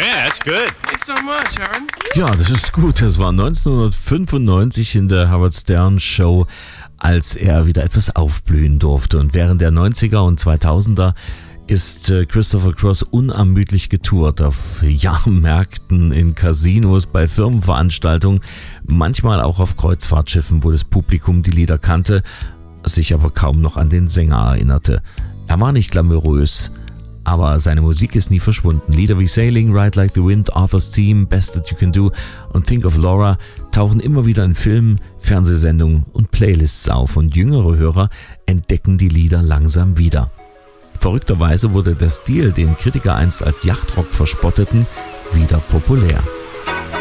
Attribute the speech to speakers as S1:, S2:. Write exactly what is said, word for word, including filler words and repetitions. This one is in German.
S1: that's good.
S2: Thanks so much, Aaron.
S3: Ja, das ist gut. Das war neunzehnhundertfünfundneunzig in der Howard Stern Show, als er wieder etwas aufblühen durfte. Und während der neunziger und zweitausender ist Christopher Cross unermüdlich getourt auf Jahrmärkten, in Casinos, bei Firmenveranstaltungen, manchmal auch auf Kreuzfahrtschiffen, wo das Publikum die Lieder kannte, sich aber kaum noch an den Sänger erinnerte. Er war nicht glamourös, aber seine Musik ist nie verschwunden. Lieder wie Sailing, Ride Like the Wind, Arthur's Theme, Best That You Can Do und Think of Laura tauchen immer wieder in Filmen, Fernsehsendungen und Playlists auf und jüngere Hörer entdecken die Lieder langsam wieder. Verrückterweise wurde der Stil, den Kritiker einst als Yachtrock verspotteten, wieder populär.